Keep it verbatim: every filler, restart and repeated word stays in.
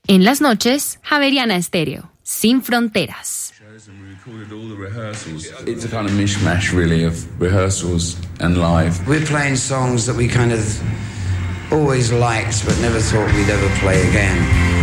En las noches, Javeriana Estéreo, sin fronteras. It's a kind of mishmash, really, of rehearsals and live. We're playing songs that we kind of always liked, but never thought we'd ever play again.